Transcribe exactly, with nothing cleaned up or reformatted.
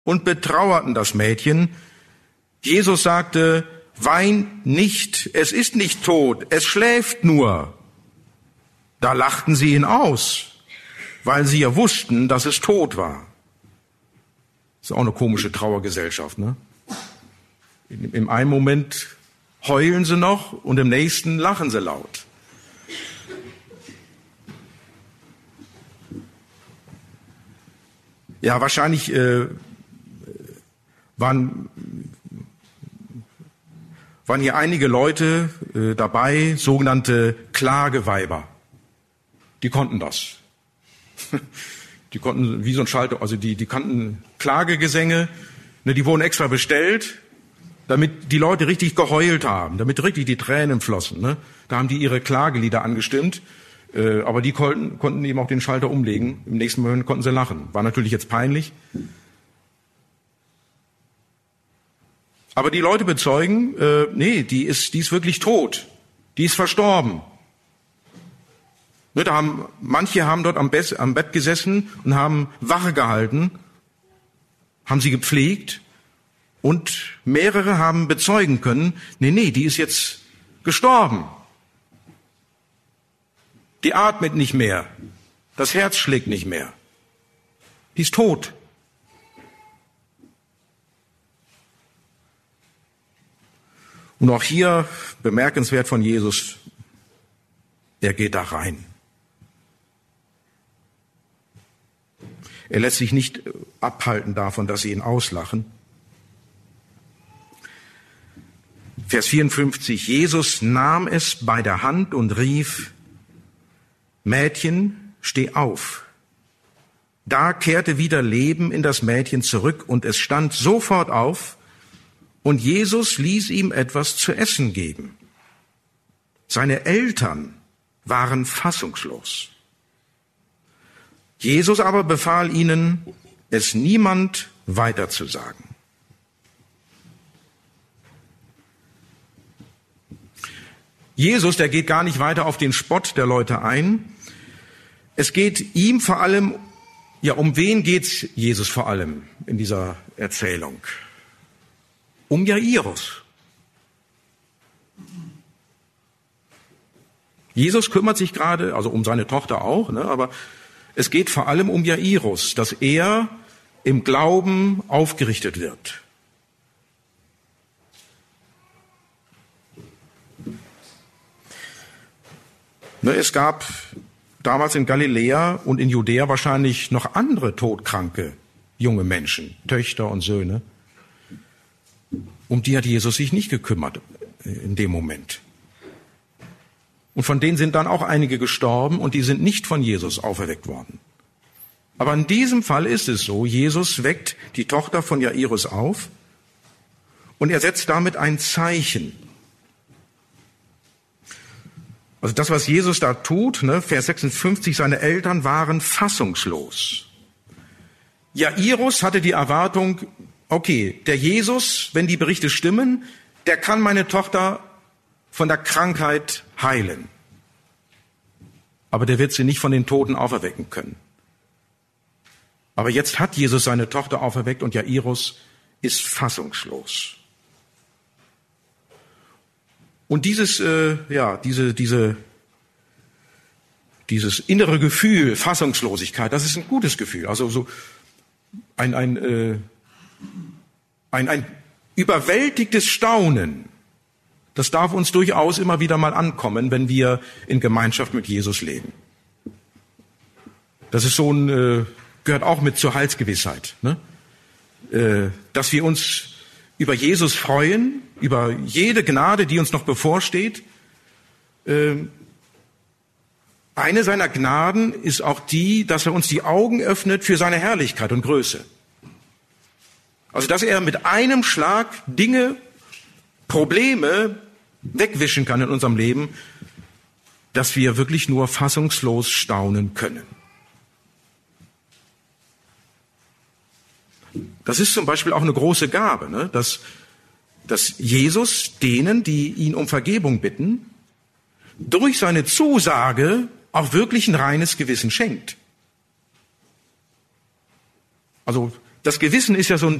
und betrauerten das Mädchen. Jesus sagte, weint nicht, es ist nicht tot, es schläft nur. Da lachten sie ihn aus, weil sie ja wussten, dass es tot war. Ist auch eine komische Trauergesellschaft, ne? Im einen Moment heulen sie noch und im nächsten lachen sie laut. Ja, wahrscheinlich äh, waren, waren hier einige Leute äh, dabei, sogenannte Klageweiber. Die konnten das. Die konnten wie so ein Schalter, also die, die kannten Klagegesänge, ne, die wurden extra bestellt, damit die Leute richtig geheult haben, damit richtig die Tränen flossen. Ne? Da haben die ihre Klagelieder angestimmt, äh, aber die konnten, konnten eben auch den Schalter umlegen. Im nächsten Moment konnten sie lachen. War natürlich jetzt peinlich. Aber die Leute bezeugen, äh, nee, die ist, die ist wirklich tot. Die ist verstorben. Ne, da haben, manche haben dort am, Be- am Bett gesessen und haben Wache gehalten, haben sie gepflegt. Und mehrere haben bezeugen können, nee, nee, die ist jetzt gestorben. Die atmet nicht mehr. Das Herz schlägt nicht mehr. Die ist tot. Und auch hier bemerkenswert von Jesus, er geht da rein. Er lässt sich nicht abhalten davon, dass sie ihn auslachen. Vers vierundfünfzig, Jesus nahm es bei der Hand und rief, Mädchen, steh auf. Da kehrte wieder Leben in das Mädchen zurück und es stand sofort auf und Jesus ließ ihm etwas zu essen geben. Seine Eltern waren fassungslos. Jesus aber befahl ihnen, es niemand weiterzusagen. Jesus, der geht gar nicht weiter auf den Spott der Leute ein. Es geht ihm vor allem, ja, um wen geht's Jesus vor allem in dieser Erzählung? Um Jairus. Jesus kümmert sich gerade, also um seine Tochter auch, ne, aber es geht vor allem um Jairus, dass er im Glauben aufgerichtet wird. Es gab damals in Galiläa und in Judäa wahrscheinlich noch andere todkranke junge Menschen, Töchter und Söhne. Um die hat Jesus sich nicht gekümmert in dem Moment. Und von denen sind dann auch einige gestorben und die sind nicht von Jesus auferweckt worden. Aber in diesem Fall ist es so, Jesus weckt die Tochter von Jairus auf und er setzt damit ein Zeichen. Also das, was Jesus da tut, ne, Vers sechsundfünfzig, seine Eltern waren fassungslos. Jairus hatte die Erwartung, okay, der Jesus, wenn die Berichte stimmen, der kann meine Tochter von der Krankheit heilen. Aber der wird sie nicht von den Toten auferwecken können. Aber jetzt hat Jesus seine Tochter auferweckt und Jairus ist fassungslos. Und dieses, äh, ja, diese, diese, dieses innere Gefühl, Fassungslosigkeit, das ist ein gutes Gefühl. Also so ein, ein, äh, ein, ein überwältigtes Staunen. Das darf uns durchaus immer wieder mal ankommen, wenn wir in Gemeinschaft mit Jesus leben. Das ist so ein, äh, gehört auch mit zur Heilsgewissheit, ne? Äh, dass wir uns über Jesus freuen, über jede Gnade, die uns noch bevorsteht. Eine seiner Gnaden ist auch die, dass er uns die Augen öffnet für seine Herrlichkeit und Größe. Also, dass er mit einem Schlag Dinge, Probleme wegwischen kann in unserem Leben, dass wir wirklich nur fassungslos staunen können. Das ist zum Beispiel auch eine große Gabe, ne? dass, dass Jesus denen, die ihn um Vergebung bitten, durch seine Zusage auch wirklich ein reines Gewissen schenkt. Also Das Gewissen ist ja so ein